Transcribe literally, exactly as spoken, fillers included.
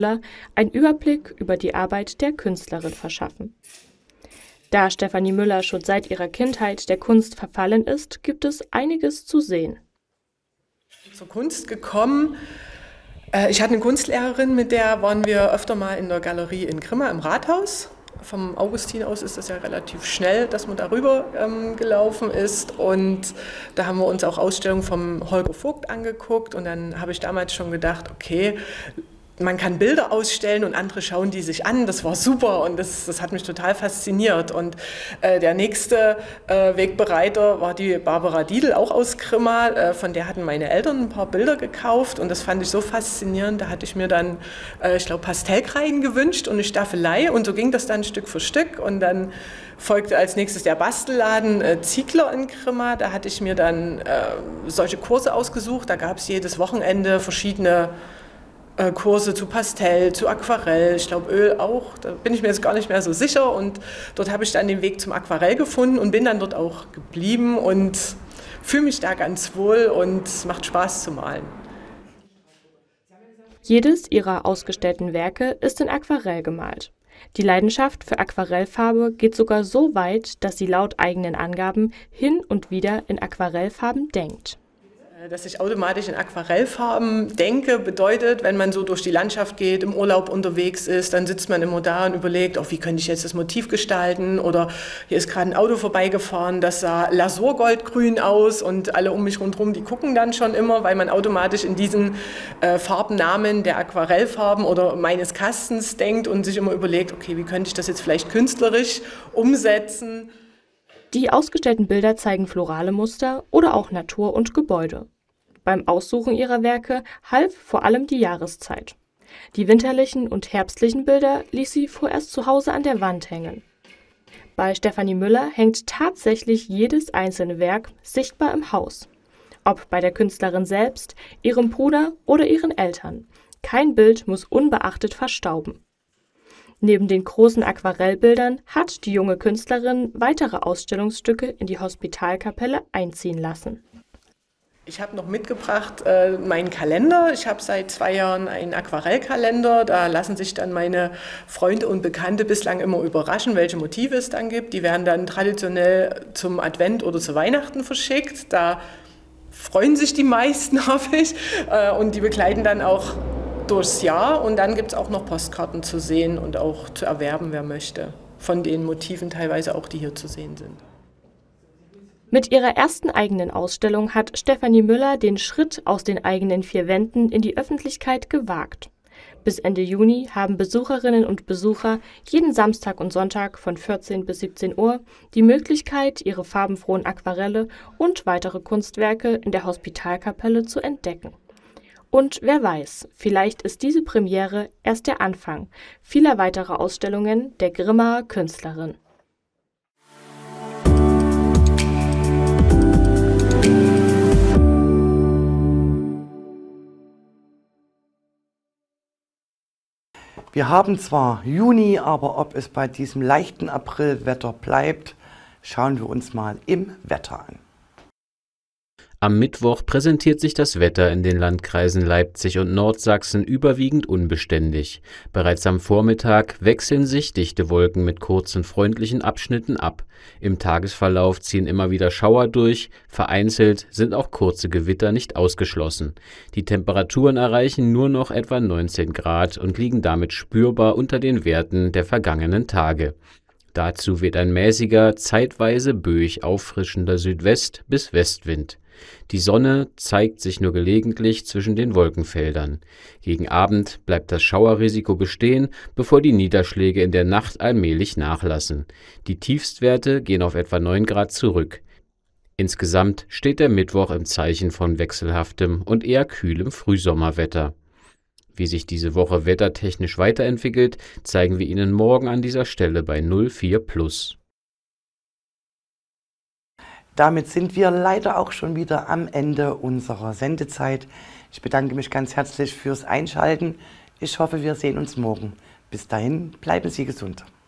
einen Überblick über die Arbeit der Künstlerin verschaffen. Da Stefanie Müller schon seit ihrer Kindheit der Kunst verfallen ist, gibt es einiges zu sehen. Zur Kunst gekommen. Ich hatte eine Kunstlehrerin, mit der waren wir öfter mal in der Galerie in Grimma im Rathaus. Vom Augustin aus ist das ja relativ schnell, dass man darüber ähm, gelaufen ist. Und da haben wir uns auch Ausstellungen vom Holger Vogt angeguckt. Und dann habe ich damals schon gedacht, okay, man kann Bilder ausstellen und andere schauen die sich an. Das war super und das, das hat mich total fasziniert. Und äh, der nächste äh, Wegbereiter war die Barbara Diedl, auch aus Grimma. Äh, von der hatten meine Eltern ein paar Bilder gekauft und das fand ich so faszinierend. Da hatte ich mir dann, äh, ich glaube, Pastellkreiden gewünscht und eine Staffelei und so ging das dann Stück für Stück. Und dann folgte als nächstes der Bastelladen äh, Ziegler in Grimma. Da hatte ich mir dann äh, solche Kurse ausgesucht. Da gab es jedes Wochenende verschiedene Kurse zu Pastell, zu Aquarell, ich glaube Öl auch, da bin ich mir jetzt gar nicht mehr so sicher und dort habe ich dann den Weg zum Aquarell gefunden und bin dann dort auch geblieben und fühle mich da ganz wohl und es macht Spaß zu malen. Jedes ihrer ausgestellten Werke ist in Aquarell gemalt. Die Leidenschaft für Aquarellfarbe geht sogar so weit, dass sie laut eigenen Angaben hin und wieder in Aquarellfarben denkt. Dass ich automatisch in Aquarellfarben denke, bedeutet, wenn man so durch die Landschaft geht, im Urlaub unterwegs ist, dann sitzt man immer da und überlegt, oh, wie könnte ich jetzt das Motiv gestalten? Oder hier ist gerade ein Auto vorbeigefahren, das sah lasurgoldgrün aus und alle um mich rundherum, die gucken dann schon immer, weil man automatisch in diesen äh, Farbnamen der Aquarellfarben oder meines Kastens denkt und sich immer überlegt, okay, wie könnte ich das jetzt vielleicht künstlerisch umsetzen? Die ausgestellten Bilder zeigen florale Muster oder auch Natur und Gebäude. Beim Aussuchen ihrer Werke half vor allem die Jahreszeit. Die winterlichen und herbstlichen Bilder ließ sie vorerst zu Hause an der Wand hängen. Bei Stefanie Müller hängt tatsächlich jedes einzelne Werk sichtbar im Haus. Ob bei der Künstlerin selbst, ihrem Bruder oder ihren Eltern. Kein Bild muss unbeachtet verstauben. Neben den großen Aquarellbildern hat die junge Künstlerin weitere Ausstellungsstücke in die Hospitalkapelle einziehen lassen. Ich habe noch mitgebracht äh, meinen Kalender. Ich habe seit zwei Jahren einen Aquarellkalender. Da lassen sich dann meine Freunde und Bekannte bislang immer überraschen, welche Motive es dann gibt. Die werden dann traditionell zum Advent oder zu Weihnachten verschickt. Da freuen sich die meisten, hoffe ich. Äh, und die begleiten dann auch durchs Jahr und dann gibt es auch noch Postkarten zu sehen und auch zu erwerben, wer möchte, von den Motiven teilweise auch, die hier zu sehen sind. Mit ihrer ersten eigenen Ausstellung hat Stefanie Müller den Schritt aus den eigenen vier Wänden in die Öffentlichkeit gewagt. Bis Ende Juni haben Besucherinnen und Besucher jeden Samstag und Sonntag von vierzehn bis siebzehn Uhr die Möglichkeit, ihre farbenfrohen Aquarelle und weitere Kunstwerke in der Hospitalkapelle zu entdecken. Und wer weiß, vielleicht ist diese Premiere erst der Anfang vieler weiterer Ausstellungen der Grimmaer Künstlerin. Wir haben zwar Juni, aber ob es bei diesem leichten Aprilwetter bleibt, schauen wir uns mal im Wetter an. Am Mittwoch präsentiert sich das Wetter in den Landkreisen Leipzig und Nordsachsen überwiegend unbeständig. Bereits am Vormittag wechseln sich dichte Wolken mit kurzen, freundlichen Abschnitten ab. Im Tagesverlauf ziehen immer wieder Schauer durch, vereinzelt sind auch kurze Gewitter nicht ausgeschlossen. Die Temperaturen erreichen nur noch etwa neunzehn Grad und liegen damit spürbar unter den Werten der vergangenen Tage. Dazu weht ein mäßiger, zeitweise böig auffrischender Südwest- bis Westwind. Die Sonne zeigt sich nur gelegentlich zwischen den Wolkenfeldern. Gegen Abend bleibt das Schauerrisiko bestehen, bevor die Niederschläge in der Nacht allmählich nachlassen. Die Tiefstwerte gehen auf etwa neun Grad zurück. Insgesamt steht der Mittwoch im Zeichen von wechselhaftem und eher kühlem Frühsommerwetter. Wie sich diese Woche wettertechnisch weiterentwickelt, zeigen wir Ihnen morgen an dieser Stelle bei null vier plus. Damit sind wir leider auch schon wieder am Ende unserer Sendezeit. Ich bedanke mich ganz herzlich fürs Einschalten. Ich hoffe, wir sehen uns morgen. Bis dahin, bleiben Sie gesund.